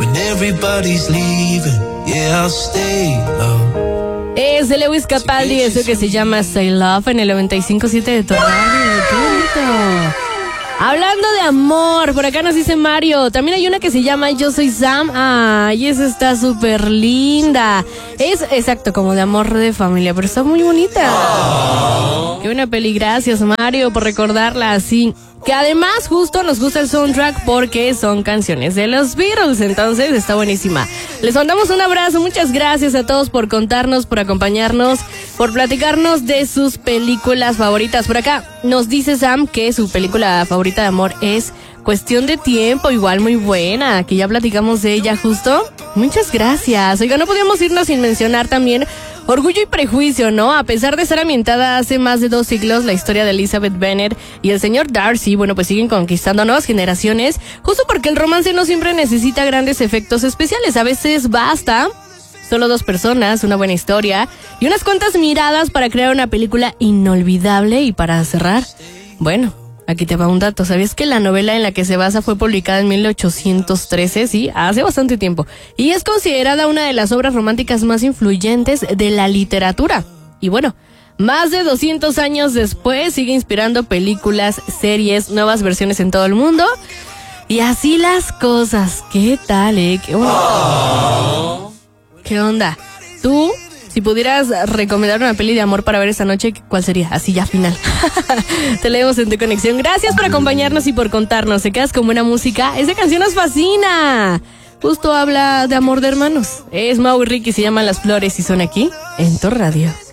when everybody's leaving, yeah, I'll stay low. Es de Lewis Capaldi, eso que se llama Say Love en el 95.7 de tu radio. ¡Qué bonito! Hablando de amor, por acá nos dice Mario. También hay una que se llama Yo Soy Sam. Ay, esa está súper linda. Es exacto como de amor de familia, pero está muy bonita. Qué buena peli, gracias Mario por recordarla así. Que además justo nos gusta el soundtrack porque son canciones de los Beatles, entonces está buenísima. Les mandamos un abrazo, muchas gracias a todos por contarnos, por acompañarnos, por platicarnos de sus películas favoritas. Por acá nos dice Sam que su película favorita de amor es Cuestión de Tiempo, igual muy buena, que ya platicamos de ella justo. Muchas gracias. Oiga, no podíamos irnos sin mencionar también Orgullo y Prejuicio, ¿no? A pesar de estar ambientada hace más de 2 siglos, la historia de Elizabeth Bennet y el señor Darcy, bueno, pues siguen conquistando a nuevas generaciones, justo porque el romance no siempre necesita grandes efectos especiales. A veces basta solo 2 personas, una buena historia y unas cuantas miradas para crear una película inolvidable. Y para cerrar, bueno, aquí te va un dato. ¿Sabías que la novela en la que se basa fue publicada en 1813? Sí, hace bastante tiempo. Y es considerada una de las obras románticas más influyentes de la literatura. Y bueno, más de 200 años después sigue inspirando películas, series, nuevas versiones en todo el mundo. Y así las cosas. ¿Qué tal, Qué bonito. ¿Qué onda? Tú, si pudieras recomendar una peli de amor para ver esta noche, ¿cuál sería? Así ya final. Te leemos en Tu Conexión. Gracias por acompañarnos y por contarnos. ¿Te quedas con buena música? Esa canción nos fascina. Justo habla de amor de hermanos. Es Mau y Ricky, se llaman Las Flores y son aquí en Tu Radio.